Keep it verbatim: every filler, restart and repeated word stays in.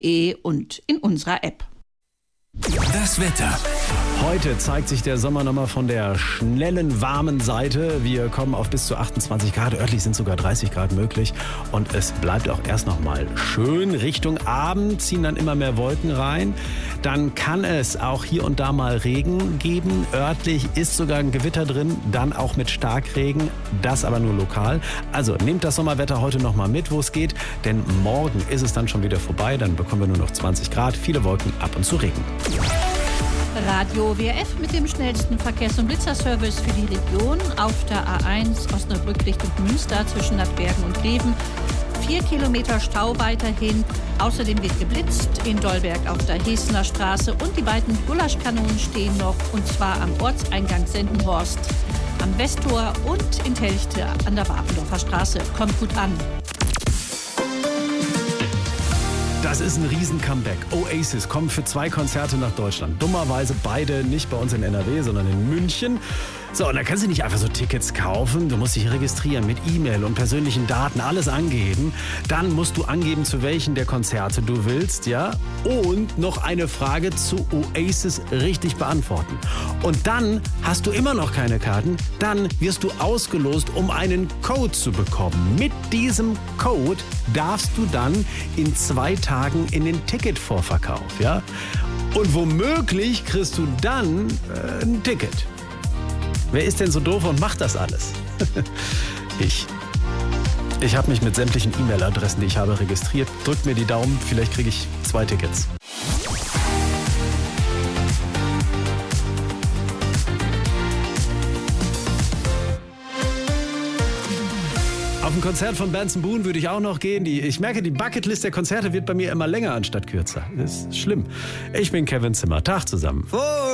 und in unserer App. Das Wetter. Heute zeigt sich der Sommer nochmal von der schnellen, warmen Seite. Wir kommen auf bis zu achtundzwanzig Grad. Örtlich sind sogar dreißig Grad möglich. Und es bleibt auch erst nochmal schön. Richtung Abend ziehen dann immer mehr Wolken rein. Dann kann es auch hier und da mal Regen geben. Örtlich ist sogar ein Gewitter drin. Dann auch mit Starkregen. Das aber nur lokal. Also nehmt das Sommerwetter heute nochmal mit, wo es geht. Denn morgen ist es dann schon wieder vorbei. Dann bekommen wir nur noch zwanzig Grad. Viele Wolken, ab und zu Regen. Radio W R F mit dem schnellsten Verkehrs- und Blitzerservice für die Region auf der A eins Osnabrück Richtung Münster zwischen Nadbergen und Greven. Vier Kilometer Stau weiterhin. Außerdem wird geblitzt in Dolberg auf der Hesener Straße und die beiden Gulaschkanonen stehen noch, und zwar am Ortseingang Sendenhorst, am Westtor und in Telchte an der Wapendorfer Straße. Kommt gut an. Das ist ein Riesen-Comeback. Oasis kommt für zwei Konzerte nach Deutschland. Dummerweise beide nicht bei uns in N R W, sondern in München. So, und da kannst du nicht einfach so Tickets kaufen. Du musst dich registrieren mit E-Mail und persönlichen Daten, alles angeben. Dann musst du angeben, zu welchen der Konzerte du willst, ja? Und noch eine Frage zu Oasis richtig beantworten. Und dann hast du immer noch keine Karten. Dann wirst du ausgelost, um einen Code zu bekommen. Mit diesem Code darfst du dann in zwei Tagen in den Ticketvorverkauf, ja? Und womöglich kriegst du dann äh, ein Ticket. Wer ist denn so doof und macht das alles? Ich. Ich habe mich mit sämtlichen E-Mail-Adressen, die ich habe, registriert. Drückt mir die Daumen, vielleicht kriege ich zwei Tickets. Auf ein Konzert von Benson Boone würde ich auch noch gehen. Die, ich merke, die Bucketlist der Konzerte wird bei mir immer länger anstatt kürzer. Das ist schlimm. Ich bin Kevin Zimmer. Tag zusammen.